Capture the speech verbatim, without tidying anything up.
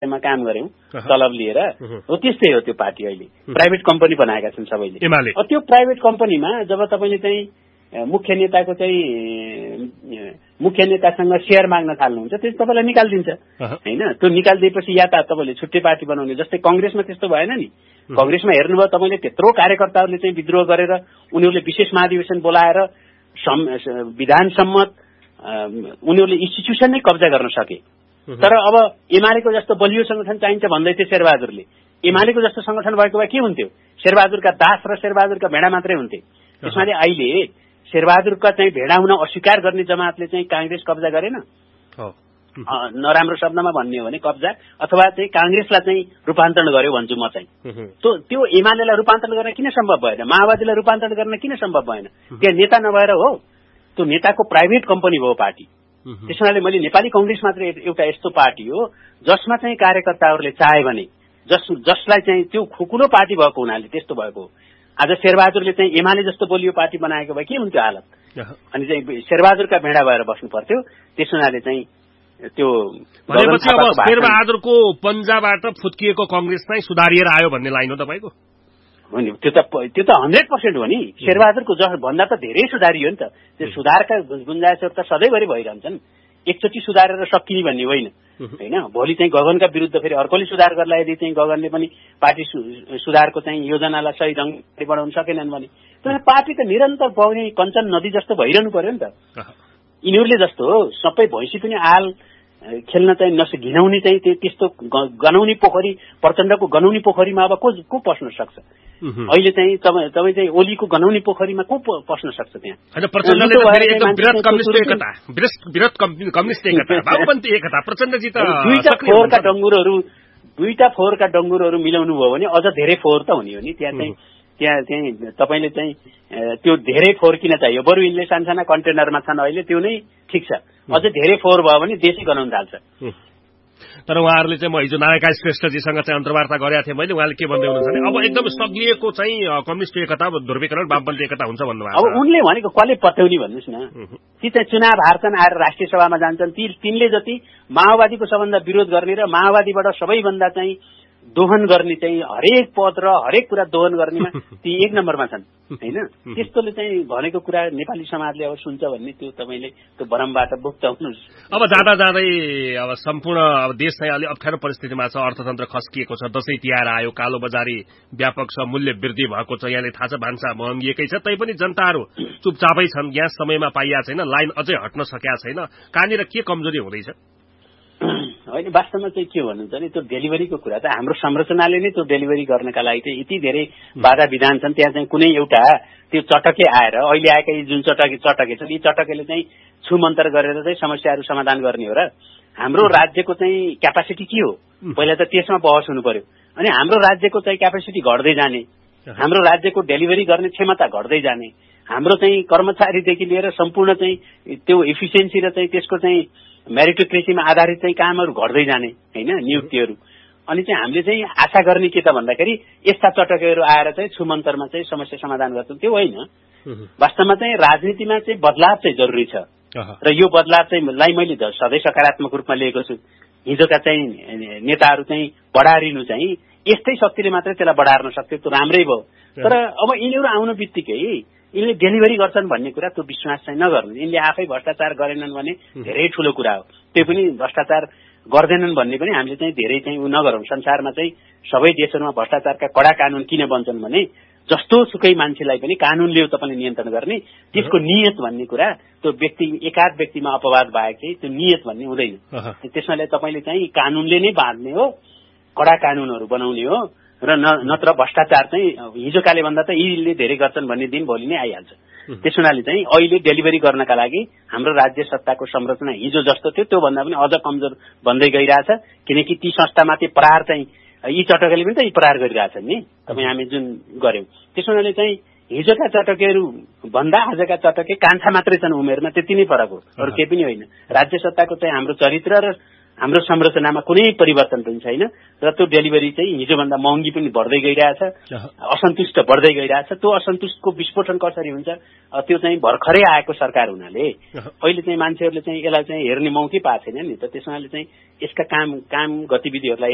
मा काम गर्यौं तलब लिएर हो त्यस्तै हो त्यो पार्टी अहिले प्राइभेट कम्पनी बनाएका छन् सबैले त्यो प्राइभेट कम्पनीमा जब तपाईले चाहिँ मुख्य नेताको चाहिँ मुख्य नेतासँग शेयर माग्न थाल्नुहुन्छ त्यस तपाईलाई निकाल्दिन्छ हैन त्यो निकाल्दिएपछि या त तपाईले छुट्टै पार्टी बनाउने जस्तै कांग्रेसमा त्यस्तो भएन नि कांग्रेसमा हेर्नुभयो तपाईले त्यत्रो कार्यकर्ताहरूले चाहिँ विद्रोह गरेर उनीहरूले विशेष महाधिवेशन बोलाएर विधान सम्मत उनीहरूले इन्स्टिट्युसन नै कब्जा गर्न सके तर अब एमालेको जस्तो बलियो संगठन चाहिन्छ भन्दै थियो शेरबहादुरले एमालेको जस्तो संगठन भएको भए के हुन्थ्यो शेरबहादुरका दास र शेरबहादुरका भेडा मात्रै हुन्थे त्यसमाले अहिले शेरबहादुरका चाहिँ भेडा हुन अस्वीकार गर्ने जमातले चाहिँ कांग्रेस कब्जा गरेन नराम्रो शब्दमा भन्ने हो भने कब्जा अथवा चाहिँ कांग्रेसलाई चाहिँ रूपान्तरण गर्यो भन्छु म चाहिँ त्यो त्यो एमालेलाई रूपान्तरण गर्न किन सम्भव भएन माओवादीलाई रूपान्तरण गर्न किन सम्भव भएन त्यहाँ नेता नभएर हो त्यो नेताको प्राइभेट कम्पनी भयो पार्टी त्यसैले मैले नेपाली कांग्रेस मात्र एउटा यस्तो पार्टी हो जसमा चाहिँ कार्यकर्ताहरूले चाहे भने जस जसलाई चाहिँ त्यो खुकुलो पार्टी भएको हुनाले त्यस्तो भएको आज शेरबहादुरले चाहिँ एमाले जस्तो बोलियो पार्टी बनाएको भए के हुन्थ्यो हालत अनि चाहिँ शेरबहादुरका भेडा भएर बस्नु पर्थ्यो त्यसैले चाहिँ त्यो भनेपछि अब शेरबहादुरको पन्जाबाट फुत्किएको कांग्रेस चाहिँ सुधारिएर आयो भन्ने लाइन हो तपाईको हो नि त्यो त त्यो त हन्ड्रेड पर्सेन्ट हो नि शेरबहादुरको भन्दा त धेरै सुधारियो नि त त्यो सुधारका गुन्जाइसहरू त सधैँभरि भइरहन्छन् एकचोटि सुधारेर सकिने भन्ने होइन हैन भोलि चाहिँ गगनका विरुद्ध फेरि अर्कोले सुधार गर्ला यदि चाहिँ गगनले पनि पार्टी सुधारको चाहिँ योजनालाई सही ढंगले बढाउन सकेनन् भने तर पार्टी त निरन्तर बग्ने कञ्चन नदी जस्तो भइरहनु पर्यो नि त यिनीहरूले जस्तो सबै भैँसी पनि आल खेल्न चाहिँ नस घिनाउने चाहिँ त्यस्तो गनाउने पोखरी प्रचण्डको गनाउने पोखरीमा अब को को पस्न सक्छ अहिले चाहिँ तपाईँ तपाईँ चाहिँ ओलीको गनाउने पोखरीमा को पस्न सक्छ त्यहाँ दुईटा फोहोरका डङ्गुरहरू दुईटा फोहोरका डङ्गुरहरू मिलाउनु भयो भने अझ धेरै फोहोर त हुने हो नि त्यहाँ चाहिँ त्यहाँ चाहिँ तपाईले चाहिँ त्यो धेरै फोहोर किन चाहियो बरु यिनले सानसाना कन्टेनरमा छन् अहिले त्यो नै ठिक छ अझ धेरै फोहोर भयो भने देशै गनाउन थाल्छ तर उहाँहरूले चाहिँ म हिजो नारायण श्रेष्ठजीसँग चाहिँ अन्तर्वार्ता गरेका थिएँ मैले उहाँले के भन्दै हुनुहुन्छ भने अब एकदम सग्लिएको चाहिँ कम्युनिस्ट एकता ध्रुवीकरण वामपन्थी एकता हुन्छ भन्नुभएको अब उनले भनेको कसले पत्याउने भन्नुहोस् न ती चाहिँ चुनाव हार्छन् आएर राष्ट्रिय सभामा जान्छन् ती तिनले जति माओवादीको सबभन्दा विरोध गर्ने र माओवादीबाट सबैभन्दा चाहिँ दोहन गर्ने चाहिँ हरेक पद र हरेक कुरा दोहन गर्नेमा ती एक नम्बरमा छन् हैन त्यस्तोले चाहिँ भनेको कुरा नेपाली समाजले अब सुन्छ भन्ने त्यो तपाईले त्यो भरमबाट मुक्त हुनुहुन्छ अब जाँदा जाँदै अब सम्पूर्ण अब देश चाहिँ अलि अप्ठ्यारो परिस्थितिमा छ अर्थतन्त्र खस्किएको छ दशैं तिहार आयो कालो बजारी व्यापक छ मूल्य वृद्धि भएको छ यहाँले थाहा छ भान्सा महँगिएकै छ तैपनि जनताहरू चुपचापै छन् ग्यास समयमा पाइया छैन लाइन अझै हट्न सकेका छैन कहाँनिर के कमजोरी हुँदैछ होइन वास्तवमा चाहिँ के भन्नुहुन्छ नि त्यो डेलिभरीको कुरा त हाम्रो संरचनाले नै त्यो डेलिभरी गर्नका लागि चाहिँ यति धेरै बाधा विधान छन् त्यहाँ चाहिँ कुनै एउटा त्यो चटके आएर अहिले आएका यी जुन चटके चटके छन् यी चटकेले चाहिँ छुमन्तर गरेर चाहिँ समस्याहरू समाधान गर्ने हो र हाम्रो राज्यको चाहिँ क्यापासिटी के हो पहिला त त्यसमा बहस हुनु पर्यो अनि हाम्रो राज्यको चाहिँ क्यापासिटी घट्दै जाने हाम्रो राज्यको डेलिभरी गर्ने क्षमता घट्दै जाने हाम्रो चाहिँ कर्मचारीदेखि लिएर सम्पूर्ण चाहिँ त्यो एफिसिएन्सी र चाहिँ त्यसको चाहिँ मेरिटोक्रेसीमा आधारित चाहिँ कामहरू घट्दै जाने हैन नियुक्तिहरू अनि चाहिँ हामीले चाहिँ आशा गर्ने के त भन्दाखेरि यस्ता चटकेहरू आएर चाहिँ छुमन्तरमा चाहिँ समस्या समाधान गर्छन् त्यो होइन वास्तवमा चाहिँ राजनीतिमा चाहिँ बदलाव चाहिँ जरुरी छ र यो बदलाव चाहिँ लाई मैले सधैँ सकारात्मक रूपमा लिएको छु हिजोका चाहिँ नेताहरू चाहिँ बढारिनु चाहिँ यस्तै शक्तिले मात्रै त्यसलाई बढार्न सक्थ्यो त्यो राम्रै भयो तर अब यिनीहरू आउनु बित्तिकै यिनले डेलिभरी गर्छन् भन्ने कुरा त्यो विश्वास चाहिँ नगर्नु यिनले आफै भ्रष्टाचार गरेनन् भने धेरै ठूलो कुरा हो त्यो पनि भ्रष्टाचार गर्दैनन् भन्ने पनि हामीले चाहिँ धेरै चाहिँ उ नगरौं संसारमा चाहिँ सबै देशहरूमा भ्रष्टाचारका कडा कानून किन बन्छन् भने जस्तो सुकै मान्छेलाई पनि कानूनले तपाईले नियन्त्रण गर्ने त्यसको नियत भन्ने कुरा त्यो व्यक्ति एकाध व्यक्तिमा अपवाद बाहेक चाहिँ त्यो नियत भन्ने हुँदैन त्यसमाले तपाईले चाहिँ कानूनले नै बाँध्ने हो कडा कानूनहरू बनाउने हो र नत्र भ्रष्टाचार चाहिँ हिजोकाले भन्दा त यीले धेरै गर्छन् भन्ने दिन भोलि नै आइहाल्छ त्यसैले चाहिँ अहिले डेलिभरी गर्नका लागि हाम्रो राज्य सत्ताको संरचना हिजो जस्तो थियो त्यो भन्दा पनि अझ कमजोर बन्दै गइरहेछ किनकि ती संस्थामाथि प्रहार चाहिँ यी चटकेले पनि त यी प्रहार गरिरहेछन् नि तपाईँ हामी जुन गर्यौं त्यसैले चाहिँ हिजोका चटकेहरू भन्दा आजका चटके कान्छा मात्रै छन् उमेरमा त्यति नै फरक हो अरु केही पनि होइन राज्य सत्ताको चाहिँ हाम्रो चरित्र र हाम्रो संरचनामा कुनै परिवर्तन पनि छैन र त्यो डेलिभरी चाहिँ हिजोभन्दा महँगी पनि बढ्दै गइरहेछ असन्तुष्ट बढ्दै गइरहेछ त्यो असन्तुष्टको विस्फोटन कसरी हुन्छ त्यो चाहिँ भर्खरै आएको सरकार हुनाले अहिले चाहिँ मान्छेहरूले चाहिँ यसलाई चाहिँ हेर्ने मौकै पाएको छैन नि त त्यसैले चाहिँ यसका काम काम गतिविधिहरूलाई